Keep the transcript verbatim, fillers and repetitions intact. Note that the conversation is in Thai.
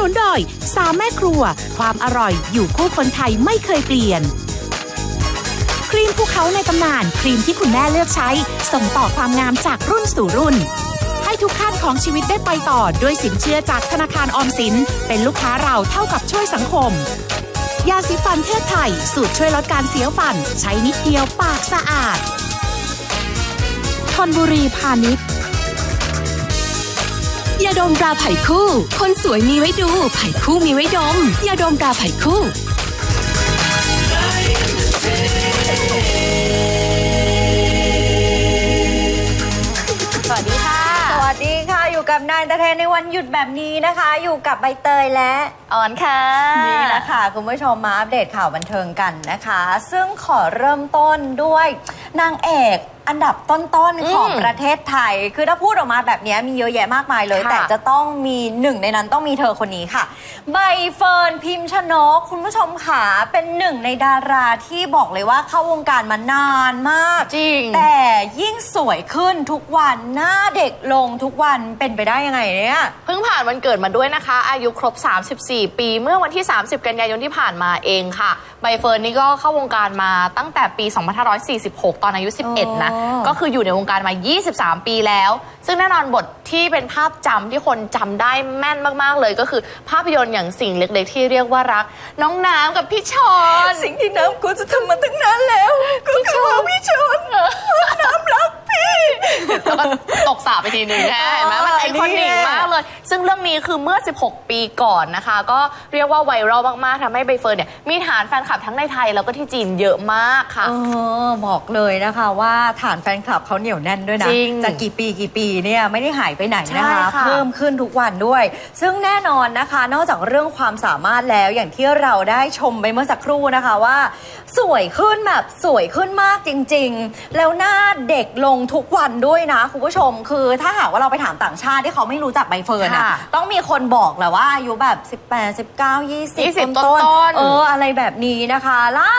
นุนโดยสามแม่ครัวความอร่อยอยู่คู่คนไทยไม่เคยเปลี่ยนครีมภูเขาในตำนานครีมที่คุณแม่เลือกใช้ส่งต่อความงามจากรุ่นสู่รุ่นให้ทุกขั้นของชีวิตได้ไปต่อด้วยสินเชื่อจากธนาคารออมสินเป็นลูกค้าเราเท่ากับช่วยสังคมยาสีฟันเทพไทยสูตรช่วยลดการเสียวฟันใช้นิดเดียวปากสะอาดธนบุรีพาณิชย์ยาดมตราไผ่คู่คนสวยมีไว้ดูไผ่คู่มีไว้ดมยาดมตราไผ่คู่สวัสดีค่ะสวัสดีค่ะอยู่กับนายตะเทนในวันหยุดแบบนี้นะคะอยู่กับใบเตยและออนค่ะนี่แหละค่ะคุณผู้ชมมาอัปเดตข่าวบันเทิงกันนะคะซึ่งขอเริ่มต้นด้วยนางเอกอันดับต้นๆของประเทศไทยคือถ้าพูดออกมาแบบนี้มีเยอะแยะมากมายเลยแต่จะต้องมีหนึ่งในนั้นต้องมีเธอคนนี้ค่ะใบเฟิร์นพิมชนกคุณผู้ชมค่ะเป็นหนึ่งในดาราที่บอกเลยว่าเข้าวงการมานานมากจริงแต่ยิ่งสวยขึ้นทุกวันหน้าเด็กลงทุกวันเป็นไปได้ยังไงเนี่ยเพิ่งผ่านวันเกิดมาด้วยนะคะอายุครบสามสิบสี่ปีเมื่อวันที่สามสิบกันยายนที่ผ่านมาเองค่ะใบเฟิร์นนี่ก็เข้าวงการมาตั้งแต่ปีสองพันห้าร้อยสี่สิบหกตอนอายุสิบเอ็ดนะก็คืออยู่ในวงการมายี่สิบสามปีแล้วซึ่งแน่นอนบทที่เป็นภาพจำที่คนจำได้แม่นมากๆเลยก็คือภาพยนตร์อย่างสิ่งเล็กๆที่เรียกว่ารักน้องน้ำกับพี่ชอนสิ่งที่น้ำกูจะทำมาตั้งนานแล้วก็คือว่าพี่ชอนน้ำรักพี่แล้วก็ตกสาไปทีหนึ่งใช่ไหมมันไอคอนิกมากเลยซึ่งเรื่องนี้คือเมื่อสิบหกปีก่อนนะคะก็เรียกว่าไวรัลมากๆทำให้ใบเฟิร์นเนี่ยมีฐานแฟนคลับทั้งในไทยแล้วก็ที่จีนเยอะมากค่ะเออบอกเลยนะคะว่าฐานแฟนคลับเขาเหนียวแน่นด้วยนะจากกี่ปีกี่ปีเนี่ยไม่ได้หายไปไหนนะคะเพิ่มขึ้นทุกวันด้วยซึ่งแน่นอนนะคะนอกจากเรื่องความสามารถแล้วอย่างที่เราได้ชมไปเมื่อสักครู่นะคะว่าสวยขึ้นแบบสวยขึ้นมากจริงๆแล้วหน้าเด็กลงทุกวันด้วยนะคุณผู้ชมคือถ้าหากว่าเราไปถามต่างชาติที่เขาไม่รู้จักใบเฟิร์นอะต้องมีคนบอกแหละว่าอายุแบบสิบแปด สิบเก้า ยี่สิบต้นๆเอออะไรแบบนี้นะคะ